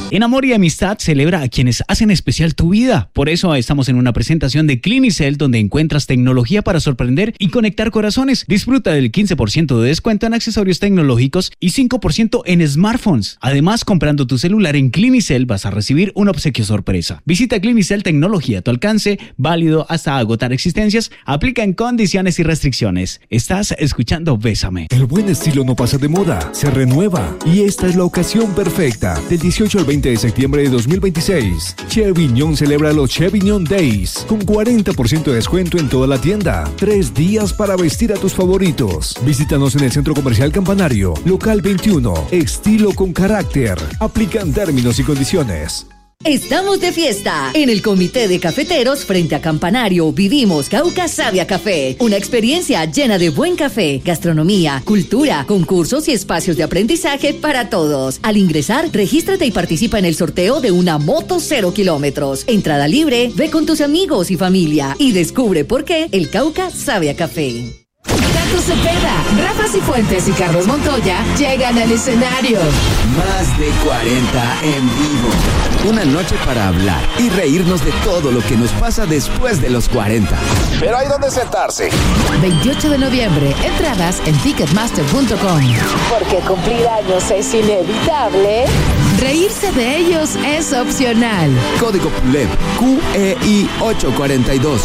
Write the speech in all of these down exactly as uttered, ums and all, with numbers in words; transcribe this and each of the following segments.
En amor y amistad, celebra a quienes hacen especial tu vida. Por eso estamos en una presentación de Clinicel, donde encuentras tecnología para sorprender y conectar corazones. Disfruta del quince por ciento de descuento en accesorios tecnológicos y cinco por ciento en smartphones. Además, comprando tu celular en Clinicel vas a recibir un obsequio sorpresa. Visita Clinicel, tecnología a tu alcance, válido hasta agotar existencias. Aplica en condiciones y restricciones. Estás escuchando Bésame. El buen estilo no pasa de moda, se renueva. Y esta es la ocasión perfecta. Del dieciocho al veinte de septiembre de dos mil veintiséis, Chevignon celebra los Chevignon Days con cuarenta por ciento de descuento en toda la tienda. Tres días para vestir a tus favoritos. Visítanos en el Centro Comercial Campanario, local veintiuno. Estilo con carácter. Aplican términos y condiciones. Estamos de fiesta. En el Comité de Cafeteros frente a Campanario vivimos Cauca Sabe a Café. Una experiencia llena de buen café, gastronomía, cultura, concursos y espacios de aprendizaje para todos. Al ingresar, regístrate y participa en el sorteo de una moto cero kilómetros. Entrada libre, ve con tus amigos y familia y descubre por qué el Cauca sabe a café. Tato Cepeda, Rafa Cifuentes y Carlos Montoya llegan al escenario. Más de cuarenta en vivo. Una noche para hablar y reírnos de todo lo que nos pasa después de los cuarenta. Pero hay donde sentarse. veintiocho de noviembre, entradas en ticketmaster punto com. Porque cumplir años es inevitable. Reírse de ellos es opcional. Código P U L E P Q E I ocho cuarenta y dos.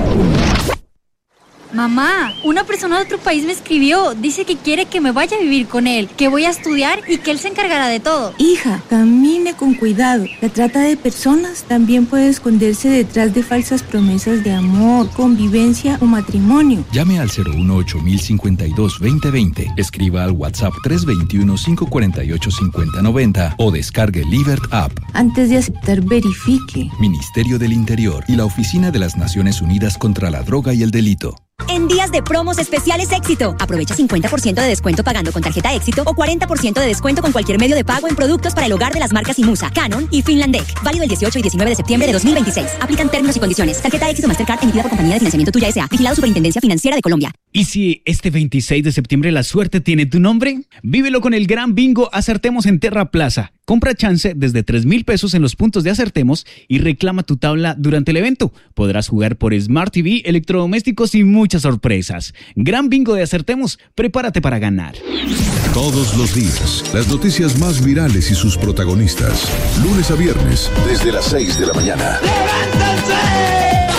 Mamá, una persona de otro país me escribió. Dice que quiere que me vaya a vivir con él, que voy a estudiar y que él se encargará de todo. Hija, camine con cuidado. La trata de personas también puede esconderse detrás de falsas promesas de amor, convivencia o matrimonio. Llame al cero uno ocho mil cincuenta y dos veinte veinte. Escriba al WhatsApp tres dos uno, cinco cuatro ocho, cinco cero nueve cero o descargue Livert App. Antes de aceptar, verifique. Ministerio del Interior y la Oficina de las Naciones Unidas contra la Droga y el Delito. En días de promos especiales Éxito, aprovecha cincuenta por ciento de descuento pagando con tarjeta Éxito o cuarenta por ciento de descuento con cualquier medio de pago en productos para el hogar de las marcas Imusa, Canon y Finlandec. Válido el dieciocho y diecinueve de septiembre de dos mil veintiséis. Aplican términos y condiciones. Tarjeta Éxito Mastercard emitida por Compañía de Financiamiento Tuya S A. Vigilado Superintendencia Financiera de Colombia. ¿Y si este veintiséis de septiembre la suerte tiene tu nombre? Vívelo con el gran bingo Acertemos en Terra Plaza. Compra chance desde tres mil pesos en los puntos de Acertemos y reclama tu tabla durante el evento. Podrás jugar por Smart T V, electrodomésticos y muchas sorpresas. Gran bingo de Acertemos, prepárate para ganar. Todos los días, las noticias más virales y sus protagonistas. Lunes a viernes, desde las seis de la mañana. ¡Levántense!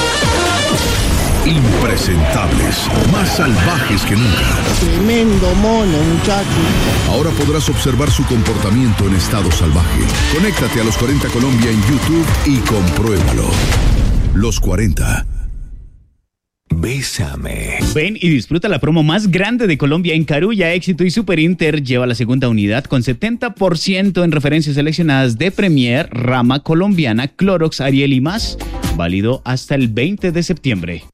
Impresentables, más salvajes que nunca. Tremendo mono, muchacho. Ahora podrás observar su comportamiento en estado salvaje. Conéctate a Los cuarenta Colombia en YouTube y compruébalo. Los cuarenta. Bésame. Ven y disfruta la promo más grande de Colombia en Carulla, Éxito y Super Inter. Lleva la segunda unidad con setenta por ciento en referencias seleccionadas de Premier, Rama Colombiana, Clorox, Ariel y más. Válido hasta el veinte de septiembre.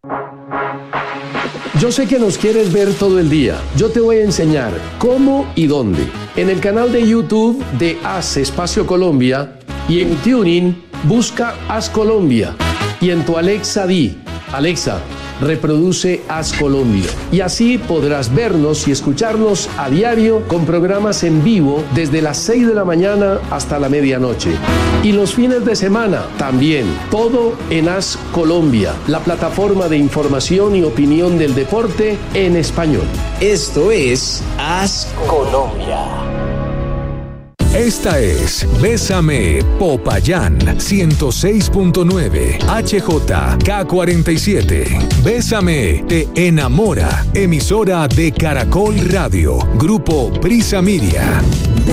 Yo sé que nos quieres ver todo el día. Yo te voy a enseñar cómo y dónde. En el canal de YouTube de Haz Espacio Colombia y en TuneIn busca Haz Colombia. Y en tu Alexa di, Alexa, reproduce Haz Colombia. Y así podrás vernos y escucharnos a diario con programas en vivo desde las seis de la mañana hasta la medianoche. Y los fines de semana también. Todo en Haz Colombia, la plataforma de información y opinión del deporte en español. Esto es Haz Colombia. Esta es Bésame Popayán ciento seis punto nueve H J K cuarenta y siete. Bésame te enamora. Emisora de Caracol Radio. Grupo Prisa Media.